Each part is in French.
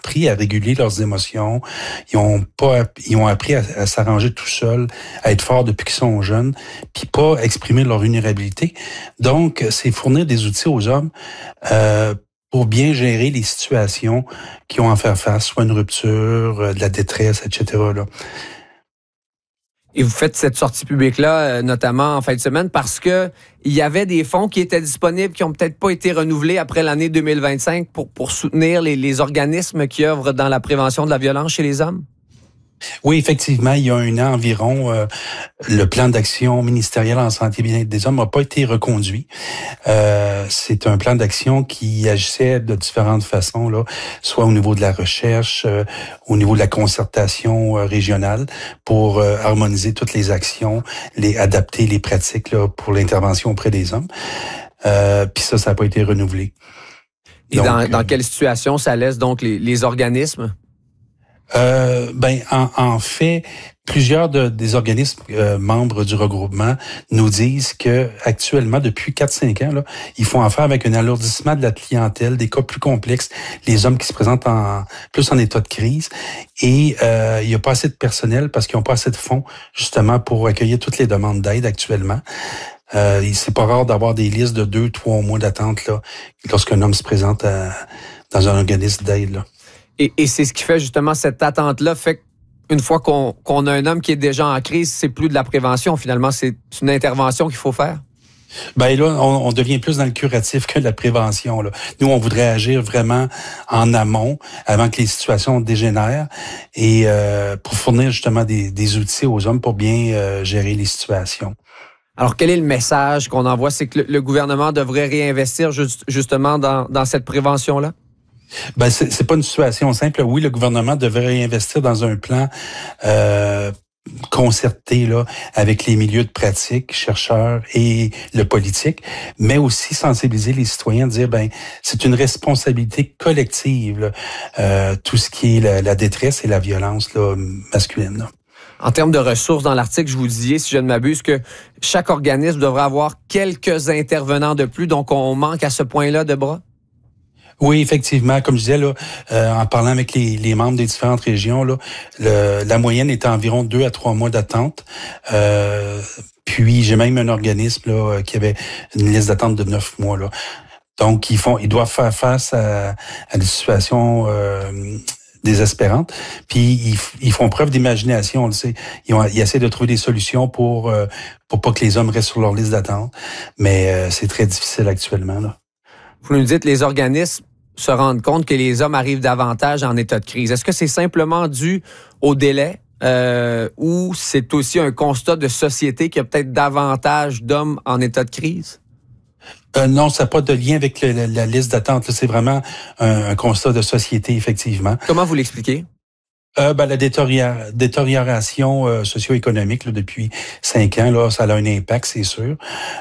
appris à réguler leurs émotions. Ils ont appris à s'arranger tout seuls, à être forts depuis qu'ils sont jeunes, puis pas exprimer leur vulnérabilité. Donc, c'est fournir des outils aux hommes pour bien gérer les situations qui ont à faire face, soit une rupture, de la détresse, etc. Là. Et vous faites cette sortie publique-là, notamment en fin de semaine, parce que il y avait des fonds qui étaient disponibles, qui ont peut-être pas été renouvelés après l'année 2025 pour soutenir les organismes qui œuvrent dans la prévention de la violence chez les hommes? Oui, effectivement, il y a un an environ, le plan d'action ministériel en santé et bien-être des hommes n'a pas été reconduit. C'est un plan d'action qui agissait de différentes façons, là, soit au niveau de la recherche, au niveau de la concertation régionale, pour harmoniser toutes les actions, adapter les pratiques là, pour l'intervention auprès des hommes. Puis ça n'a pas été renouvelé. Et donc, dans quelle situation ça laisse donc les organismes? En fait, plusieurs des organismes membres du regroupement nous disent que actuellement, depuis 4-5 ans, là, ils font affaire avec un alourdissement de la clientèle, des cas plus complexes, les hommes qui se présentent plus en état de crise. Et il n'y a pas assez de personnel parce qu'ils n'ont pas assez de fonds justement pour accueillir toutes les demandes d'aide actuellement. C'est pas rare d'avoir des listes de 2-3 mois d'attente là, lorsqu'un homme se présente dans un organisme d'aide. Là. Et c'est ce qui fait justement cette attente-là, fait qu'une fois qu'on a un homme qui est déjà en crise, c'est plus de la prévention, finalement, c'est une intervention qu'il faut faire? Ben là, on devient plus dans le curatif que de la prévention. Là. Nous, on voudrait agir vraiment en amont, avant que les situations dégénèrent, et pour fournir justement des outils aux hommes pour bien gérer les situations. Alors, quel est le message qu'on envoie? C'est que le gouvernement devrait réinvestir justement dans cette prévention-là? Ben, c'est pas une situation simple. Oui, le gouvernement devrait investir dans un plan concerté là avec les milieux de pratique, chercheurs et le politique, mais aussi sensibiliser les citoyens, dire c'est une responsabilité collective là, tout ce qui est la détresse et la violence là, masculine. Là. En termes de ressources, dans l'article, je vous disais, si je ne m'abuse, que chaque organisme devrait avoir quelques intervenants de plus, donc on manque à ce point-là de bras? Oui, effectivement, comme je disais là, en parlant avec les membres des différentes régions, là, la moyenne est à environ 2 à 3 mois d'attente. Puis j'ai même un organisme là qui avait une liste d'attente de 9 mois là. Donc ils doivent faire face à des situations désespérantes. Puis ils font preuve d'imagination, on le sait. Ils essaient de trouver des solutions pour pas que les hommes restent sur leur liste d'attente, mais c'est très difficile actuellement là. Vous nous dites les organismes se rendent compte que les hommes arrivent davantage en état de crise. Est-ce que c'est simplement dû au délai ou c'est aussi un constat de société qu'il y a peut-être davantage d'hommes en état de crise? Non, ça n'a pas de lien avec la liste d'attente. C'est vraiment un constat de société, effectivement. Comment vous l'expliquez? La détérioration socio-économique là, depuis 5 ans, là, ça a un impact, c'est sûr.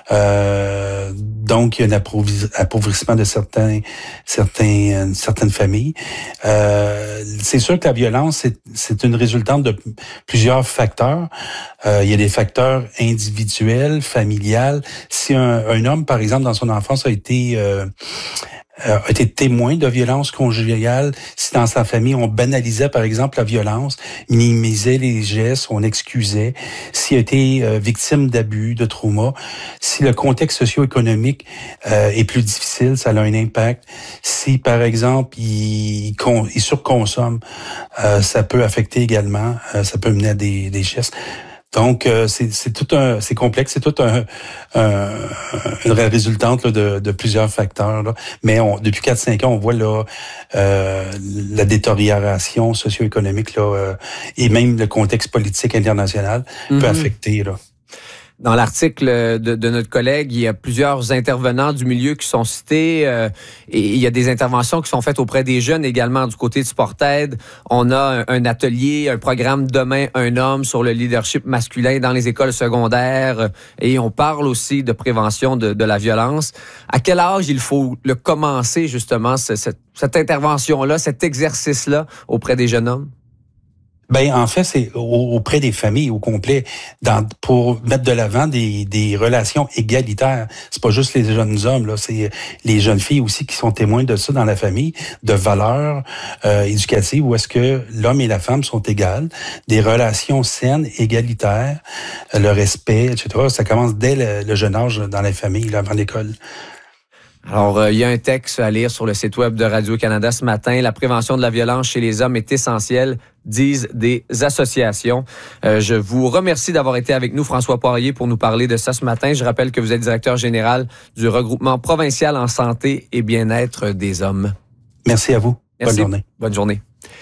Donc, il y a un appauvrissement de certaines familles. C'est sûr que la violence, c'est une résultante de plusieurs facteurs. Il y a des facteurs individuels, familiales. Si un homme, par exemple, dans son enfance a été témoin de violences conjugales, si dans sa famille on banalisait par exemple la violence, minimisait les gestes, on excusait, s'il a été victime d'abus, de trauma, si le contexte socio-économique est plus difficile, ça a un impact. Si par exemple il surconsomme, ça peut affecter également, ça peut mener à des gestes. Donc, c'est complexe, c'est tout une résultante là, de plusieurs facteurs. Là. Mais depuis 4-5 ans, on voit là la détérioration socio-économique là, et même le contexte politique international peut affecter. Là. Dans l'article de notre collègue, il y a plusieurs intervenants du milieu qui sont cités et il y a des interventions qui sont faites auprès des jeunes également du côté de Sportaid. On a un atelier, un programme Demain un homme sur le leadership masculin dans les écoles secondaires et on parle aussi de prévention de la violence. À quel âge il faut le commencer justement, cette intervention-là, cet exercice-là auprès des jeunes hommes? Ben en fait, c'est auprès des familles au complet, pour mettre de l'avant des relations égalitaires. C'est pas juste les jeunes hommes, là, c'est les jeunes filles aussi qui sont témoins de ça dans la famille, de valeurs éducatives où est-ce que l'homme et la femme sont égales, des relations saines, égalitaires, le respect, etc. Ça commence dès le jeune âge dans la famille, là, avant l'école. Alors, il y a un texte à lire sur le site web de Radio-Canada ce matin. La prévention de la violence chez les hommes est essentielle, disent des associations. Je vous remercie d'avoir été avec nous, François Poirier, pour nous parler de ça ce matin. Je rappelle que vous êtes directeur général du regroupement provincial en santé et bien-être des hommes. Merci à vous. Merci. Bonne journée. Bonne journée.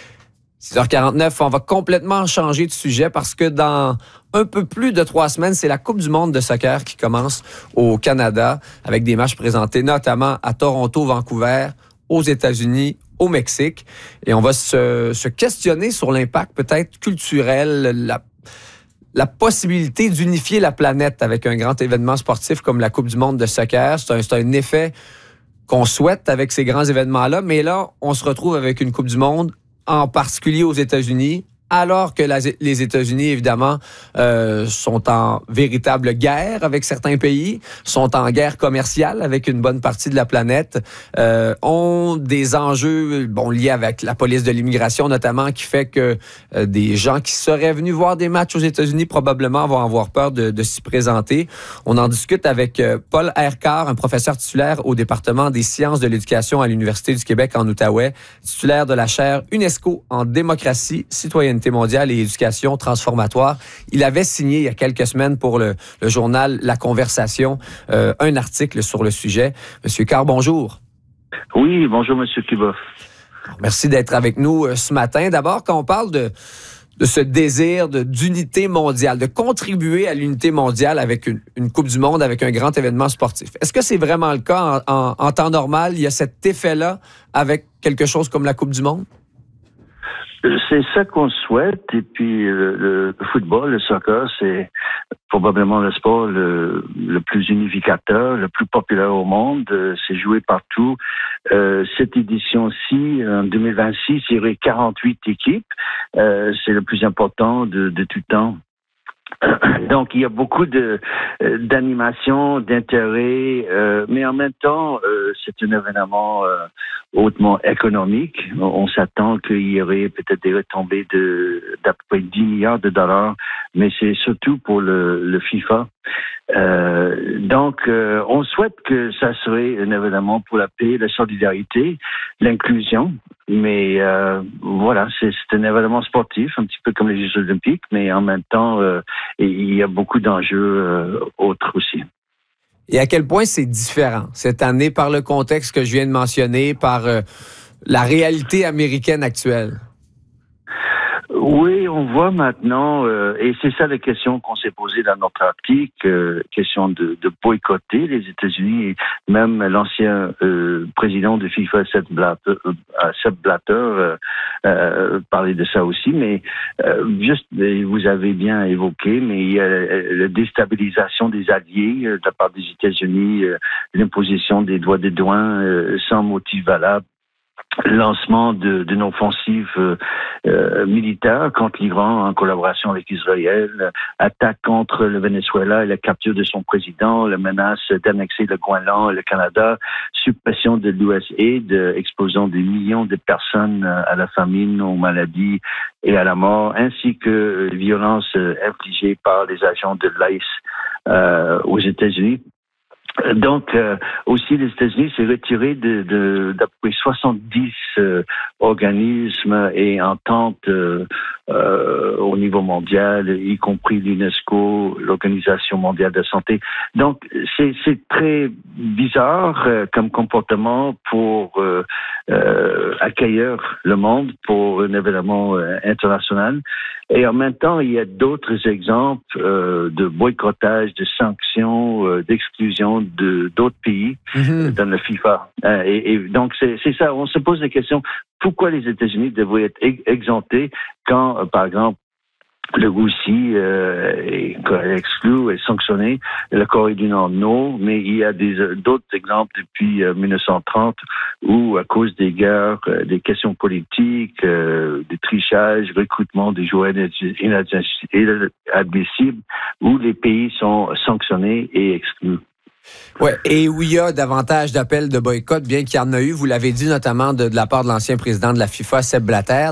6h49, on va complètement changer de sujet parce que dans un peu plus de 3 semaines, c'est la Coupe du monde de soccer qui commence au Canada avec des matchs présentés notamment à Toronto, Vancouver, aux États-Unis, au Mexique. Et on va se questionner sur l'impact peut-être culturel, la possibilité d'unifier la planète avec un grand événement sportif comme la Coupe du monde de soccer. C'est un effet qu'on souhaite avec ces grands événements-là, mais là, on se retrouve avec une Coupe du monde en particulier aux États-Unis, alors que les États-Unis, évidemment, sont en véritable guerre avec certains pays, sont en guerre commerciale avec une bonne partie de la planète, ont des enjeux liés avec la police de l'immigration notamment, qui fait que des gens qui seraient venus voir des matchs aux États-Unis probablement vont avoir peur de s'y présenter. On en discute avec Paul Hercard, un professeur titulaire au département des sciences de l'éducation à l'Université du Québec en Outaouais, titulaire de la chaire UNESCO en démocratie, citoyenneté mondiale et éducation transformatoire. Il avait signé il y a quelques semaines pour le journal La Conversation un article sur le sujet. Monsieur Carr, bonjour. Oui, bonjour Monsieur Cuba. Merci d'être avec nous ce matin. D'abord, quand on parle de ce désir d'unité mondiale, de contribuer à l'unité mondiale avec une Coupe du monde, avec un grand événement sportif, est-ce que c'est vraiment le cas en temps normal? Il y a cet effet-là avec quelque chose comme la Coupe du monde? C'est ça qu'on souhaite. Et puis le football, le soccer, c'est probablement le sport le plus unificateur, le plus populaire au monde. C'est joué partout. Cette édition-ci, en 2026, il y aurait 48 équipes. C'est le plus important de tout temps. Donc, il y a beaucoup d'animation, d'intérêt, mais en même temps, c'est un événement hautement économique. On s'attend qu'il y aurait peut-être des retombées d'à peu près 10 milliards de dollars, mais c'est surtout pour le FIFA. Donc, on souhaite que ça serait un événement pour la paix, la solidarité, l'inclusion. Mais voilà, c'est un événement sportif, un petit peu comme les Jeux olympiques, mais en même temps, il y a beaucoup d'enjeux autres aussi. Et à quel point c'est différent cette année par le contexte que je viens de mentionner, par la réalité américaine actuelle? Oui, on voit maintenant, et c'est ça la question qu'on s'est posée dans notre article, question de boycotter les États-Unis, et même l'ancien président de FIFA, Sepp Blatter, parlait de ça aussi, mais juste, vous avez bien évoqué, mais il y a la déstabilisation des alliés de la part des États-Unis, l'imposition des droits de douane sans motif valable, lancement d'une offensive militaire contre l'Iran en collaboration avec Israël, attaque contre le Venezuela et la capture de son président, la menace d'annexer le Groenland et le Canada, suppression de l'USAID, exposant des millions de personnes à la famine, aux maladies et à la mort, ainsi que violences infligées par les agents de l'ICE aux États-Unis. Donc, aussi, les États-Unis s'est retiré d'à peu près 70 organismes et ententes au niveau mondial, y compris l'UNESCO, l'Organisation mondiale de la santé. Donc, c'est très bizarre comme comportement pour accueillir le monde pour un événement international. Et en même temps, il y a d'autres exemples de boycottage, de sanctions, d'exclusion d'autres pays dans le FIFA. Et donc, c'est ça. On se pose la question, pourquoi les États-Unis devraient être exemptés quand, par exemple, Le Russie est exclu et sanctionné. La Corée du Nord, non. Mais il y a d'autres exemples depuis 1930 où, à cause des guerres, des questions politiques, des trichages, recrutement des joueurs inadmissibles, où les pays sont sanctionnés et exclus. Ouais, et où il y a davantage d'appels de boycott, bien qu'il y en a eu, vous l'avez dit notamment de la part de l'ancien président de la FIFA, Sepp Blatter.